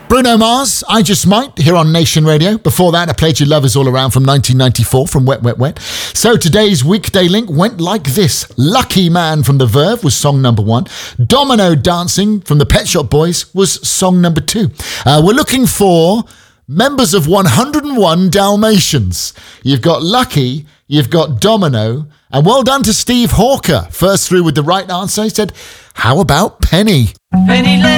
Bruno Mars, I Just Might, here on Nation Radio. Before that, I played You Lovers All Around from 1994 from Wet, Wet, Wet. So today's weekday link went like this. Lucky Man from The Verve was song number 1. Domino Dancing from the Pet Shop Boys was song number 2. We're looking for members of 101 Dalmatians. You've got Lucky, you've got Domino, and well done to Steve Hawker. First through with the right answer. He said, how about Penny? Penny